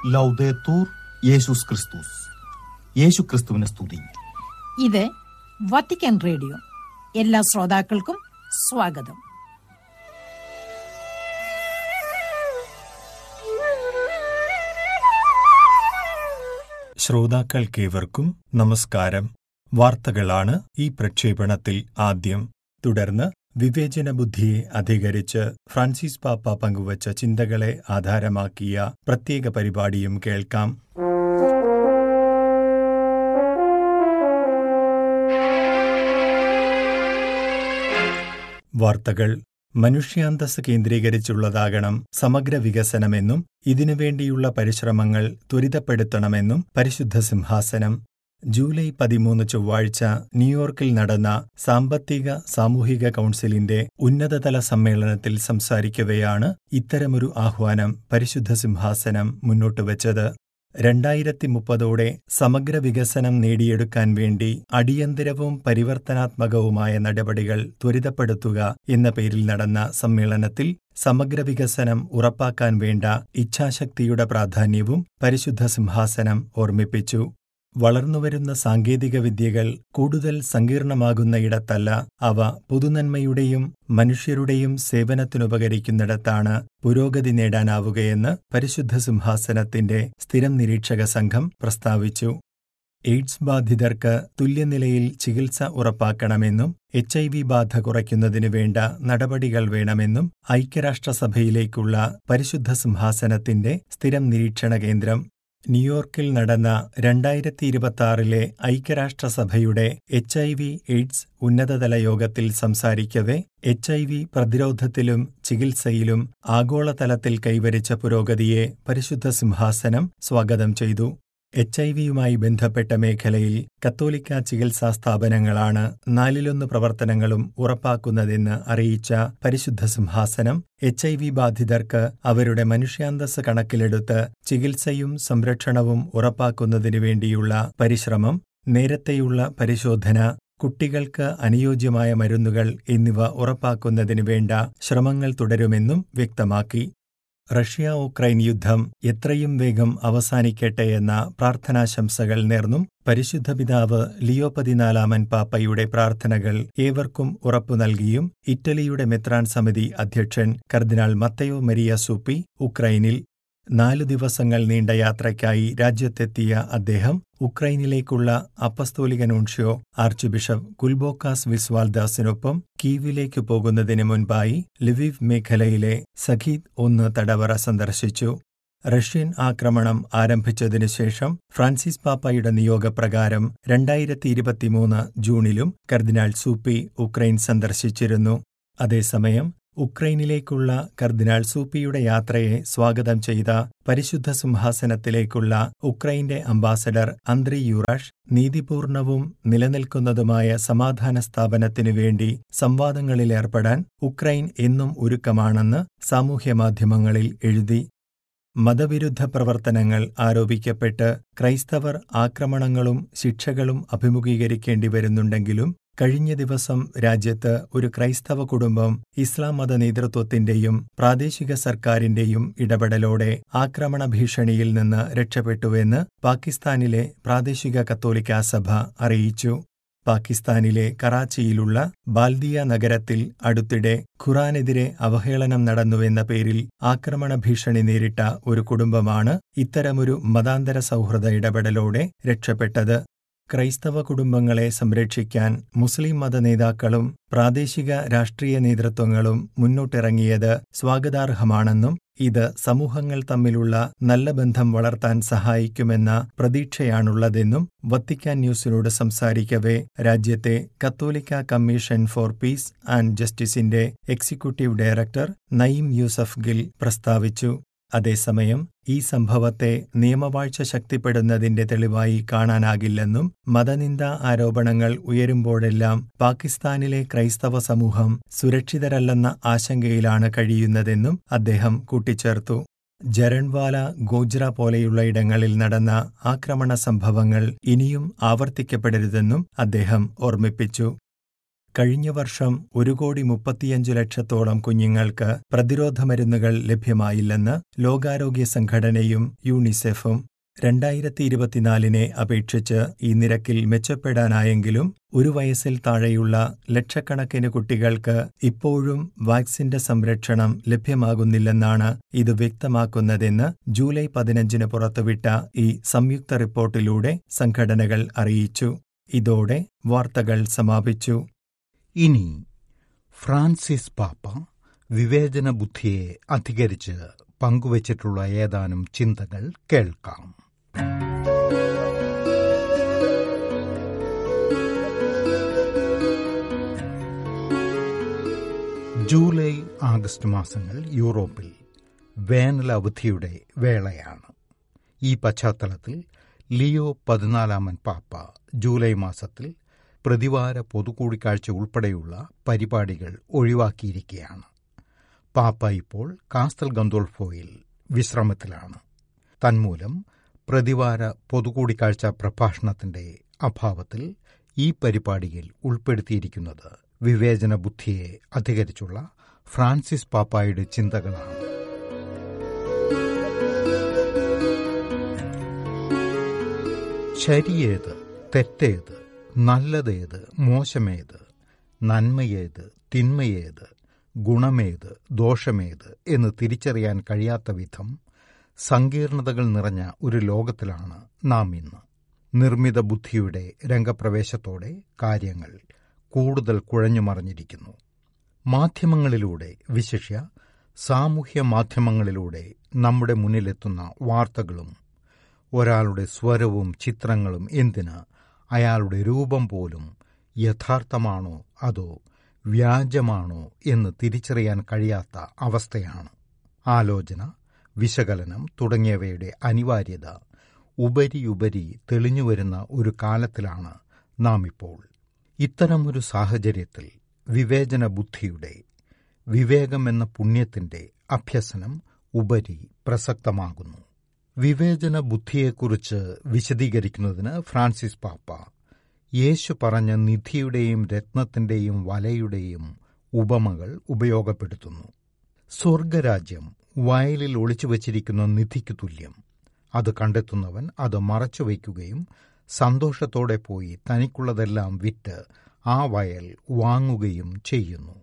ലൗദേത്തൂർ യേശുസ് ക്രിസ്തുസ്. യേശു ക്രിസ്തുവിനെ സ്തുതി. ഇത് വത്തിക്കാൻ റേഡിയോ. എല്ലാ ശ്രോതാക്കൾക്കും സ്വാഗതം. ശ്രോതാക്കൾക്കേവർക്കും നമസ്കാരം. വാർത്തകളാണ് ഈ പ്രക്ഷേപണത്തിൽ ആദ്യം. തുടർന്ന് വിവേചന ബുദ്ധിയെ അധികരിച്ച് ഫ്രാൻസിസ് പാപ്പ പങ്കുവച്ച ചിന്തകളെ ആധാരമാക്കിയ പ്രത്യേക പരിപാടിയും കേൾക്കാം. വാർത്തകൾ. മനുഷ്യാന്തസ് കേന്ദ്രീകരിച്ചുള്ളതാകണം സമഗ്ര വികസനമെന്നും ഇതിനുവേണ്ടിയുള്ള പരിശ്രമങ്ങൾ ത്വരിതപ്പെടുത്തണമെന്നും പരിശുദ്ധ സിംഹാസനം. ജൂലൈ 13 ചൊവ്വാഴ്ച ന്യൂയോർക്കിൽ നടന്ന സാമ്പത്തിക സാമൂഹിക കൗൺസിലിന്റെ ഉന്നതതല സമ്മേളനത്തിൽ സംസാരിക്കവെയാണ് ഇത്തരമൊരു ആഹ്വാനം പരിശുദ്ധ സിംഹാസനം മുന്നോട്ടുവച്ചത്. 2030 സമഗ്ര വികസനം നേടിയെടുക്കാൻ വേണ്ടി അടിയന്തരവും പരിവർത്തനാത്മകവുമായ നടപടികൾ ത്വരിതപ്പെടുത്തുക എന്ന പേരിൽ നടന്ന സമ്മേളനത്തിൽ സമഗ്ര വികസനം ഉറപ്പാക്കാൻ വേണ്ട ഇച്ഛാശക്തിയുടെ പ്രാധാന്യവും പരിശുദ്ധ സിംഹാസനം ഓർമ്മിപ്പിച്ചു. വളർന്നുവരുന്ന സാങ്കേതിക വിദ്യകൾ കൂടുതൽ സങ്കീർണമാകുന്നയിടത്തല്ല, അവ പൊതുനന്മയുടെയും മനുഷ്യരുടെയും സേവനത്തിനുപകരിക്കുന്നിടത്താണ് പുരോഗതി നേടാനാവുകയെന്ന് പരിശുദ്ധ സിംഹാസനത്തിന്റെ സ്ഥിരം നിരീക്ഷക സംഘം പ്രസ്താവിച്ചു. എയ്ഡ്സ് ബാധിതർക്ക് തുല്യനിലയിൽ ചികിത്സ ഉറപ്പാക്കണമെന്നും HIV ബാധ കുറയ്ക്കുന്നതിനു വേണ്ട നടപടികൾ വേണമെന്നും ഐക്യരാഷ്ട്രസഭയിലേക്കുള്ള പരിശുദ്ധ സിംഹാസനത്തിന്റെ സ്ഥിരം നിരീക്ഷണ കേന്ദ്രം ന്യൂയോർക്കിൽ നടന്ന 2026 ഐക്യരാഷ്ട്രസഭയുടെ HIV എയ്ഡ്സ് ഉന്നതതല യോഗത്തിൽ സംസാരിക്കവെ HIV പ്രതിരോധത്തിലും ചികിത്സയിലും ആഗോളതലത്തിൽ കൈവരിച്ച പുരോഗതിയെ പരിശുദ്ധ സിംഹാസനം സ്വാഗതം ചെയ്തു. HIV-യുമായി ബന്ധപ്പെട്ട മേഖലയിൽ കത്തോലിക്ക ചികിത്സാ സ്ഥാപനങ്ങളാണ് 1/4 പ്രവർത്തനങ്ങളും ഉറപ്പാക്കുന്നതെന്ന് അറിയിച്ച പരിശുദ്ധ സിംഹാസനം HIV ബാധിതർക്ക് അവരുടെ മനുഷ്യാന്തസ് കണക്കിലെടുത്ത് ചികിത്സയും സംരക്ഷണവും ഉറപ്പാക്കുന്നതിനു വേണ്ടിയുള്ള പരിശ്രമം, നേരത്തെയുള്ള പരിശോധന, കുട്ടികൾക്ക് അനുയോജ്യമായ മരുന്നുകൾ എന്നിവ ഉറപ്പാക്കുന്നതിനു വേണ്ട ശ്രമങ്ങൾ തുടരുമെന്നും വ്യക്തമാക്കി. റഷ്യ-ഉക്രൈൻ യുദ്ധം എത്രയും വേഗം അവസാനിക്കട്ടെയെന്ന പ്രാർത്ഥനാശംസകൾ നേർന്നും പരിശുദ്ധ പിതാവ് ലിയോ 14 പാപ്പയുടെ പ്രാർത്ഥനകൾ ഏവർക്കും ഉറപ്പു നൽകിയും ഇറ്റലിയുടെ മെത്രാൻ സമിതി അധ്യക്ഷൻ കർദിനാൾ മത്തയോ മരിയ സൂപ്പി ഉക്രൈനിൽ 4 ദിവസങ്ങൾ നീണ്ട യാത്രയ്ക്കായി രാജ്യത്തെത്തിയ അദ്ദേഹം ഉക്രൈനിലേക്കുള്ള അപ്പസ്തോലിക നൂൻഷ്യോ ആർച്ച് ബിഷപ്പ് കുൽബോക്കാസ് വിസ്വാൽദാസിനൊപ്പം കീവിലേക്ക് പോകുന്നതിന് മുൻപായി ലിവിവ് മേഖലയിലെ സഖീദ് 1 തടവറ സന്ദർശിച്ചു. റഷ്യൻ ആക്രമണം ആരംഭിച്ചതിനു ശേഷം ഫ്രാൻസിസ് പാപ്പയുടെ നിയോഗപ്രകാരം 2023 ജൂണിലും കർദിനാൾ സൂപ്പി ഉക്രൈൻ സന്ദർശിച്ചിരുന്നു. അതേസമയം ഉക്രൈനിലേക്കുള്ള കർദിനാൾ സൂപ്പിയുടെ യാത്രയെ സ്വാഗതം ചെയ്ത പരിശുദ്ധ സിംഹാസനത്തിലേക്കുള്ള ഉക്രൈന്റെ അംബാസഡർ അന്ത്രി യുറാഷ് നീതിപൂർണവും നിലനിൽക്കുന്നതുമായ സമാധാന സ്ഥാപനത്തിനു വേണ്ടി സംവാദങ്ങളിലേർപ്പെടാൻ ഉക്രൈൻ എന്നും ഒരുക്കമാണെന്ന് സാമൂഹ്യമാധ്യമങ്ങളിൽ എഴുതി. മതവിരുദ്ധ പ്രവർത്തനങ്ങൾ ആരോപിക്കപ്പെട്ട് ക്രൈസ്തവർ ആക്രമണങ്ങളും ശിക്ഷകളും അഭിമുഖീകരിക്കേണ്ടി വരുന്നുണ്ടെങ്കിലും കഴിഞ്ഞ ദിവസം രാജ്യത്ത് ഒരു ക്രൈസ്തവ കുടുംബം ഇസ്ലാം മത നേതൃത്വത്തിന്റെയും പ്രാദേശിക സർക്കാരിന്റെയും ഇടപെടലോടെ ആക്രമണ ഭീഷണിയിൽ നിന്ന് രക്ഷപ്പെട്ടുവെന്ന് പാകിസ്ഥാനിലെ പ്രാദേശിക കത്തോലിക്കാ സഭ അറിയിച്ചു. പാകിസ്ഥാനിലെ കറാച്ചിയിലുള്ള ബാൽദിയ നഗരത്തിൽ അടുത്തിടെ ഖുറാനെതിരെ അവഹേളനം നടന്നുവെന്ന പേരിൽ ആക്രമണ ഭീഷണി നേരിട്ട ഒരു കുടുംബമാണ് ഇത്തരമൊരു മതാന്തര സൗഹൃദ ഇടപെടലോടെ രക്ഷപ്പെട്ടത്. ക്രൈസ്തവ കുടുംബങ്ങളെ സംരക്ഷിക്കാൻ മുസ്ലിം മത നേതാക്കളും പ്രാദേശിക രാഷ്ട്രീയ നേതൃത്വങ്ങളും മുന്നോട്ടിറങ്ങിയത് സ്വാഗതാർഹമാണെന്നും ഇത് സമൂഹങ്ങൾ തമ്മിലുള്ള നല്ല ബന്ധം വളർത്താൻ സഹായിക്കുമെന്ന പ്രതീക്ഷയാണുള്ളതെന്നും വത്തിക്കാൻ ന്യൂസിനോട് സംസാരിക്കവെ രാജ്യത്തെ കത്തോലിക്ക commission for piece and ജസ്റ്റിസിന്റെ executive director Naeem Yusuf Gill പ്രസ്താവിച്ചു. അതേസമയം ഈ സംഭവത്തെ നിയമവാഴ്ച ശക്തിപ്പെടുന്നതിന്റെ തെളിവായി കാണാനാകില്ലെന്നും മതനിന്ദാ ആരോപണങ്ങൾ ഉയരുമ്പോഴെല്ലാം പാകിസ്ഥാനിലെ ക്രൈസ്തവ സമൂഹം സുരക്ഷിതരല്ലെന്ന ആശങ്കയിലാണ് കഴിയുന്നതെന്നും അദ്ദേഹം കൂട്ടിച്ചേർത്തു. ജരൺവാല, ഗോജ്ര പോലെയുള്ള ഇടങ്ങളിൽ നടന്ന ആക്രമണ സംഭവങ്ങൾ ഇനിയും ആവർത്തിക്കപ്പെടരുതെന്നും അദ്ദേഹം ഓർമ്മിപ്പിച്ചു. കഴിഞ്ഞ വർഷം 1,35,00,000 കുഞ്ഞുങ്ങൾക്ക് പ്രതിരോധ മരുന്നുകൾ ലഭ്യമായില്ലെന്ന് ലോകാരോഗ്യ സംഘടനയും യൂണിസെഫും 2024 അപേക്ഷിച്ച് ഈ നിരക്കിൽ മെച്ചപ്പെടാനായെങ്കിലും 1 വയസ്സിൽ താഴെയുള്ള ലക്ഷക്കണക്കിന് കുട്ടികൾക്ക് ഇപ്പോഴും വാക്സിന്റെ സംരക്ഷണം ലഭ്യമാകുന്നില്ലെന്നാണ് ഇത് വ്യക്തമാക്കുന്നതെന്ന് ജൂലൈ 15 പുറത്തുവിട്ട ഈ സംയുക്ത റിപ്പോർട്ടിലൂടെ സംഘടനകൾ അറിയിച്ചു. ഇതോടെ വാർത്തകൾ സമാപിച്ചു. ഇനി ഫ്രാൻസിസ് പാപ്പ വിവേചന ബുദ്ധിയെ അധികരിച്ച് പങ്കുവച്ചിട്ടുള്ള ഏതാനും ചിന്തകൾ കേൾക്കാം. ജൂലൈ ആഗസ്റ്റ് മാസങ്ങൾ യൂറോപ്പിൽ വേനൽ അവധിയുടെ വേളയാണ്. ഈ പശ്ചാത്തലത്തിൽ ലിയോ 14 പാപ്പ ജൂലൈ മാസത്തിൽ പ്രതിവാര പൊതുകൂടിക്കാഴ്ച ഉൾപ്പെടെയുള്ള പരിപാടികൾ ഒഴിവാക്കിയിരിക്കുകയാണ്. പാപ്പ ഇപ്പോൾ കാസ്റ്റൽ ഗന്തോൾഫോയിൽ വിശ്രമത്തിലാണ്. തന്മൂലം പ്രതിവാര പൊതുകൂടിക്കാഴ്ച പ്രഭാഷണത്തിന്റെ അഭാവത്തിൽ ഈ പരിപാടിയിൽ ഉൾപ്പെടുത്തിയിരിക്കുന്നത് വിവേചന ബുദ്ധിയെ അധികരിച്ചുള്ള ഫ്രാൻസിസ് പാപ്പായുടെ ചിന്തകളാണ്. ശരിയേത്, തെറ്റേത്, നല്ലതേത്, മോശമേത്, നന്മയേത്, തിന്മയേത്, ഗുണമേത്, ദോഷമേത് എന്ന് തിരിച്ചറിയാൻ കഴിയാത്ത വിധം സങ്കീർണതകൾ നിറഞ്ഞ ഒരു ലോകത്തിലാണ് നാം ഇന്ന്. നിർമ്മിത ബുദ്ധിയുടെ രംഗപ്രവേശത്തോടെ കാര്യങ്ങൾ കൂടുതൽ കുഴഞ്ഞുമറിഞ്ഞിരിക്കുന്നു. മാധ്യമങ്ങളിലൂടെ, വിശിഷ്യ സാമൂഹ്യ മാധ്യമങ്ങളിലൂടെ നമ്മുടെ മുന്നിലെത്തുന്ന വാർത്തകളും ഒരാളുടെ സ്വരവും ചിത്രങ്ങളും എന്തിന് അയാളുടെ രൂപം പോലും യഥാർത്ഥമാണോ അതോ വ്യാജമാണോ എന്ന് തിരിച്ചറിയാൻ കഴിയാത്ത അവസ്ഥയാണ്. ആലോചന, വിശകലനം തുടങ്ങിയവയുടെ അനിവാര്യത ഉപരിയുപരി തെളിഞ്ഞുവരുന്ന ഒരു കാലത്തിലാണ് നാം ഇപ്പോൾ. ഇത്തരമൊരു സാഹചര്യത്തിൽ വിവേചന ബുദ്ധിയുടെ, വിവേകമെന്ന പുണ്യത്തിന്റെ അഭ്യസനം ഉപരി പ്രസക്തമാകുന്നു. വിവേചന ബുദ്ധിയെക്കുറിച്ച് വിശദീകരിക്കുന്നതിന് ഫ്രാൻസിസ് പാപ്പ യേശു പറഞ്ഞ നിധിയുടെയും രത്നത്തിന്റെയും വലയുടെയും ഉപമകൾ ഉപയോഗപ്പെടുത്തുന്നു. സ്വർഗരാജ്യം വയലിൽ ഒളിച്ചുവച്ചിരിക്കുന്ന നിധിക്കു തുല്യം. അത് കണ്ടെത്തുന്നവൻ അത് മറച്ചുവയ്ക്കുകയും സന്തോഷത്തോടെ പോയി തനിക്കുള്ളതെല്ലാം വിറ്റ് ആ വയൽ വാങ്ങുകയും ചെയ്യുന്നു.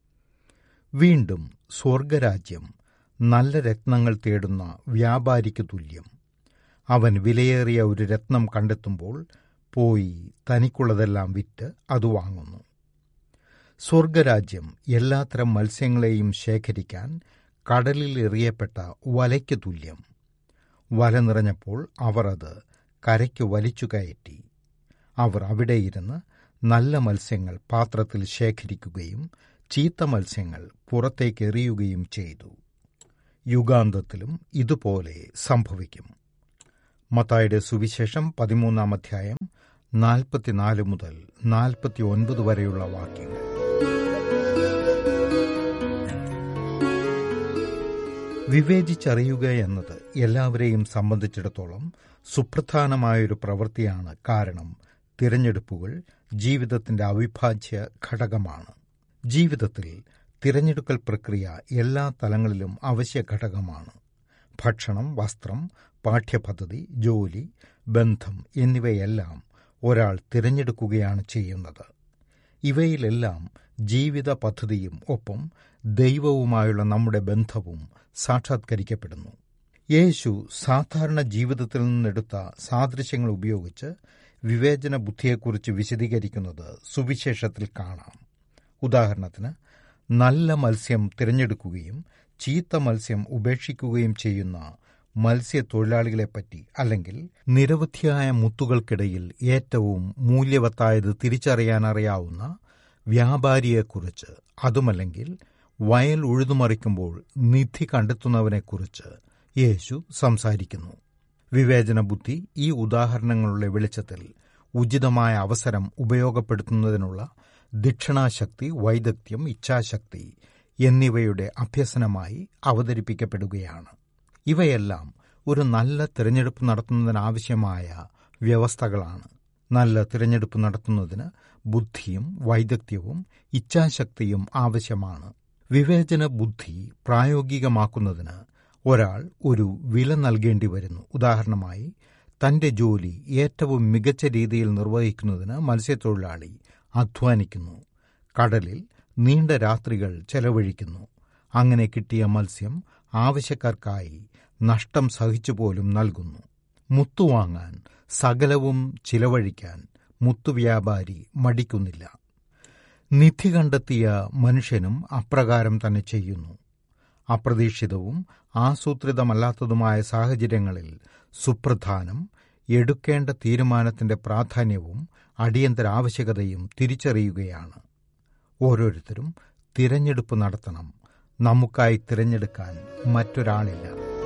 വീണ്ടും സ്വർഗരാജ്യം നല്ല രത്നങ്ങൾ തേടുന്ന വ്യാപാരിക്ക് തുല്യം. അവൻ വിലയേറിയ ഒരു രത്നം കണ്ടെത്തുമ്പോൾ പോയി തനിക്കുള്ളതെല്ലാം വിറ്റ് അത് വാങ്ങുന്നു. സ്വർഗരാജ്യം എല്ലാത്തരം മത്സ്യങ്ങളെയും ശേഖരിക്കാൻ കടലിൽ എറിയപ്പെട്ട വലയ്ക്ക് തുല്യം. വല നിറഞ്ഞപ്പോൾ അവർ അത് കരയ്ക്ക് വലിച്ചു കയറ്റി. അവർ അവിടെയിരുന്ന് നല്ല മത്സ്യങ്ങൾ പാത്രത്തിൽ ശേഖരിക്കുകയും ചീത്ത മത്സ്യങ്ങൾ പുറത്തേക്ക് എറിയുകയും ചെയ്തു. യുഗാന്തത്തിലും ഇതുപോലെ സംഭവിക്കും. മത്തായിയുടെ സുവിശേഷം 13 അധ്യായം 44 മുതൽ 49 വരെയുള്ള വാക്യങ്ങൾ. വിവേചിച്ചറിയുക എന്നത് എല്ലാവരെയും സംബന്ധിച്ചിടത്തോളം സുപ്രധാനമായൊരു പ്രവൃത്തിയാണ്. കാരണം തിരഞ്ഞെടുപ്പുകൾ ജീവിതത്തിന്റെ അവിഭാജ്യ ഘടകമാണ്. ജീവിതത്തിൽ തിരഞ്ഞെടുക്കൽ പ്രക്രിയ എല്ലാ തലങ്ങളിലും അവശ്യ ഘടകമാണ്. ഭക്ഷണം, വസ്ത്രം, പാഠ്യപദ്ധതി, ജോലി, ബന്ധം എന്നിവയെല്ലാം ഒരാൾ തിരഞ്ഞെടുക്കുകയാണ് ചെയ്യുന്നത്. ഇവയിലെല്ലാം ജീവിത പദ്ധതിയും ഒപ്പം ദൈവവുമായുള്ള നമ്മുടെ ബന്ധവും സാക്ഷാത്കരിക്കപ്പെടുന്നു. യേശു സാധാരണ ജീവിതത്തിൽ നിന്നെടുത്ത സാദൃശ്യങ്ങൾ ഉപയോഗിച്ച് വിവേചന ബുദ്ധിയെക്കുറിച്ച് വിശദീകരിക്കുന്നത് സുവിശേഷത്തിൽ കാണാം. ഉദാഹരണത്തിന്, നല്ല മത്സ്യം തിരഞ്ഞെടുക്കുകയും ചീത്ത മത്സ്യം ഉപേക്ഷിക്കുകയും ചെയ്യുന്ന മത്സ്യത്തൊഴിലാളികളെപ്പറ്റി, അല്ലെങ്കിൽ നിരവധിയായ മുത്തുകൾക്കിടയിൽ ഏറ്റവും മൂല്യവത്തായത് തിരിച്ചറിയാനറിയാവുന്ന വ്യാപാരിയെക്കുറിച്ച്, അതുമല്ലെങ്കിൽ വയൽ ഉഴുതുമറിക്കുമ്പോൾ നിധി കണ്ടെത്തുന്നവനെക്കുറിച്ച് യേശു സംസാരിക്കുന്നു. വിവേചന ബുദ്ധി ഈ ഉദാഹരണങ്ങളുടെ വെളിച്ചത്തിൽ ഉചിതമായ അവസരം ഉപയോഗപ്പെടുത്തുന്നതിനുള്ള ദിക്ഷണാശക്തി, വൈദഗ്ധ്യം, ഇച്ഛാശക്തി എന്നിവയുടെ അഭ്യസനമായി അവതരിപ്പിക്കപ്പെടുകയാണ്. ഇവയെല്ലാം ഒരു നല്ല തിരഞ്ഞെടുപ്പ് നടത്തുന്നതിനാവശ്യമായ വ്യവസ്ഥകളാണ്. നല്ല തിരഞ്ഞെടുപ്പ് നടത്തുന്നതിന് ബുദ്ധിയും വൈദഗ്ധ്യവും ഇച്ഛാശക്തിയും ആവശ്യമാണ്. വിവേചന ബുദ്ധി പ്രായോഗികമാക്കുന്നതിന് ഒരാൾ ഒരു വില നൽകേണ്ടി വരുന്നു. ഉദാഹരണമായി, തന്റെ ജോലി ഏറ്റവും മികച്ച രീതിയിൽ നിർവഹിക്കുന്നതിന് മത്സ്യത്തൊഴിലാളി അധ്വാനിക്കുന്നു, കടലിൽ നീണ്ട രാത്രികൾ ചെലവഴിക്കുന്നു. അങ്ങനെ കിട്ടിയ മത്സ്യം ആവശ്യക്കാർക്കായി നഷ്ടം സഹിച്ചുപോലും നൽകുന്നു. മുത്തുവാങ്ങാൻ സകലവും ചിലവഴിക്കാൻ മുത്തുവ്യാപാരി മടിക്കുന്നില്ല. നിധി കണ്ടെത്തിയ മനുഷ്യനും അപ്രകാരം തന്നെ ചെയ്യുന്നു. അപ്രതീക്ഷിതവും ആസൂത്രിതമല്ലാത്തതുമായ സാഹചര്യങ്ങളിൽ സുപ്രധാനം എടുക്കേണ്ട തീരുമാനത്തിന്റെ പ്രാധാന്യവും അടിയന്തര ആവശ്യകതയും തിരിച്ചറിയുകയാണ്. ഓരോരുത്തരും തിരഞ്ഞെടുപ്പ് നടത്തണം. നമുക്കായി തിരഞ്ഞെടുക്കാൻ മറ്റൊരാളില്ല.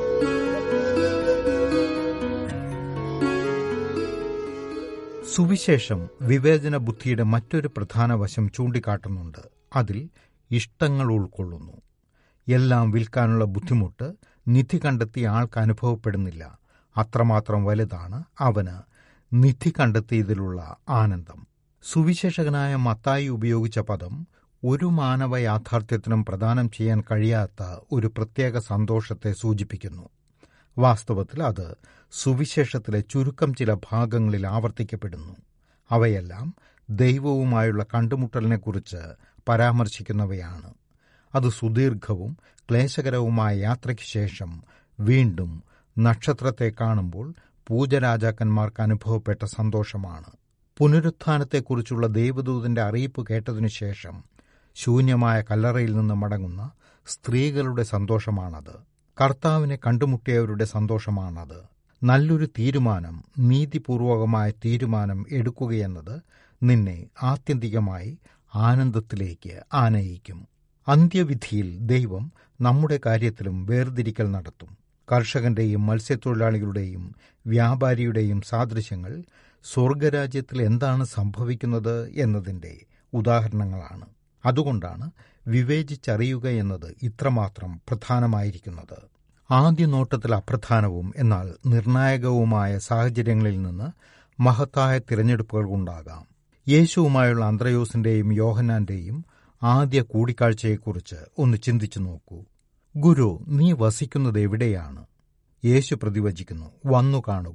സുവിശേഷം വിവേചന ബുദ്ധിയുടെ മറ്റൊരു പ്രധാന വശം ചൂണ്ടിക്കാട്ടുന്നുണ്ട്. അതിൽ ഇഷ്ടങ്ങൾ ഉൾക്കൊള്ളുന്നു. എല്ലാം വിൽക്കാനുള്ള ബുദ്ധിമുട്ട് നിധി കണ്ടെത്തിയ ആൾക്ക് അനുഭവപ്പെടുന്നില്ല. അത്രമാത്രം വലുതാണ് അവന് നിധി കണ്ടെത്തിയതിലുള്ള ആനന്ദം. സുവിശേഷകനായ മത്തായി ഉപയോഗിച്ച പദം ഒരു മാനവ യാഥാർത്ഥ്യത്തിനും പ്രദാനം ചെയ്യാൻ കഴിയാത്ത ഒരു പ്രത്യേക സന്തോഷത്തെ സൂചിപ്പിക്കുന്നു. വാസ്തവത്തിൽ അത് സുവിശേഷത്തിലെ ചുരുക്കം ചില ഭാഗങ്ങളിൽ ആവർത്തിക്കപ്പെടുന്നു. അവയെല്ലാം ദൈവവുമായുള്ള കണ്ടുമുട്ടലിനെക്കുറിച്ച് പരാമർശിക്കുന്നവയാണ്. അത് സുദീർഘവും ക്ലേശകരവുമായ യാത്രയ്ക്ക് ശേഷം വീണ്ടും നക്ഷത്രത്തെ കാണുമ്പോൾ പൂജരാജാക്കന്മാർക്ക് അനുഭവപ്പെട്ട സന്തോഷമാണ്. പുനരുത്ഥാനത്തെക്കുറിച്ചുള്ള ദൈവദൂതന്റെ അറിയിപ്പ് കേട്ടതിനു ശേഷം ശൂന്യമായ കല്ലറയിൽ നിന്ന് മടങ്ങുന്ന സ്ത്രീകളുടെ സന്തോഷമാണത്. കർത്താവിനെ കണ്ടുമുട്ടിയവരുടെ സന്തോഷമാണത്. നല്ലൊരു തീരുമാനം, നീതിപൂർവകമായ തീരുമാനം എടുക്കുകയെന്നത് നിന്നെ ആത്യന്തികമായി ആനന്ദത്തിലേക്ക് ആനയിക്കും. അന്ത്യവിധിയിൽ ദൈവം നമ്മുടെ കാര്യത്തിലും വേർതിരിക്കൽ നടത്തും. കർഷകന്റെയും മത്സ്യത്തൊഴിലാളികളുടെയും വ്യാപാരിയുടെയും സാദൃശ്യങ്ങൾ സ്വർഗരാജ്യത്തിൽ എന്താണ് സംഭവിക്കുന്നത് എന്നതിൻ്റെ ഉദാഹരണങ്ങളാണ്. അതുകൊണ്ടാണ് വിവേചിച്ചറിയുക എന്നത് ഇത്രമാത്രം പ്രധാനമായിരിക്കുന്നത്. ആദ്യ നോട്ടത്തിൽ അപ്രധാനവും എന്നാൽ നിർണായകവുമായ സാഹചര്യങ്ങളിൽ നിന്ന് മഹത്തായ തിരഞ്ഞെടുപ്പുകൾ ഉണ്ടാകാം. യേശുവുമായുള്ള അന്ത്രയോസിന്റെയും യോഹന്നാന്റെയും ആദ്യ കൂടിക്കാഴ്ചയെക്കുറിച്ച് ഒന്ന് ചിന്തിച്ചു നോക്കൂ. ഗുരു, നീ വസിക്കുന്നത് എവിടെയാണ്? യേശു പ്രതിവചിക്കുന്നു, വന്നു കാണുക.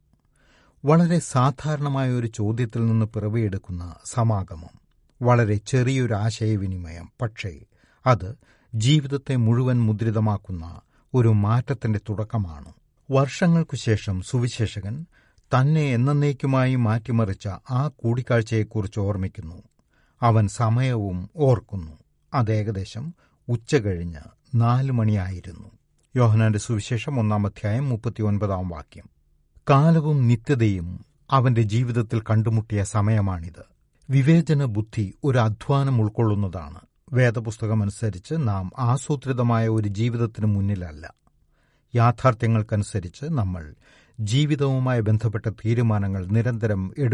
വളരെ സാധാരണമായ ഒരു ചോദ്യത്തിൽ നിന്ന് പിറവിയെടുക്കുന്ന സമാഗമം, വളരെ ചെറിയൊരു ആശയവിനിമയം, പക്ഷേ അത് ജീവിതത്തെ മുഴുവൻ മുദ്രിതമാക്കുന്ന ഒരു മാറ്റത്തിന്റെ തുടക്കമാണ്. വർഷങ്ങൾക്കു ശേഷം സുവിശേഷകൻ തന്നെ എന്നേക്കുമായി മാറ്റിമറിച്ച ആ കൂടിക്കാഴ്ചയെക്കുറിച്ച് ഓർമ്മിക്കുന്നു. അവൻ സമയവും ഓർക്കുന്നു. അത് ഏകദേശം ഉച്ചകഴിഞ്ഞ് 4 മണിയായിരുന്നു. യോഹന്നാന്റെ സുവിശേഷം 1:39 കാലവും നിത്യതയും അവന്റെ ജീവിതത്തിൽ കണ്ടുമുട്ടിയ സമയമാണിത്. വിവേചന ബുദ്ധി ഒരു അധ്വാനം ഉൾക്കൊള്ളുന്നതാണ്. വേദപുസ്തകമനുസരിച്ച് നാം ആസൂത്രിതമായ ഒരു ജീവിതത്തിന് മുന്നിലല്ല. യാഥാർത്ഥ്യങ്ങൾക്കനുസരിച്ച് നമ്മൾ ജീവിതവുമായി ബന്ധപ്പെട്ട തീരുമാനങ്ങൾ നിരന്തരം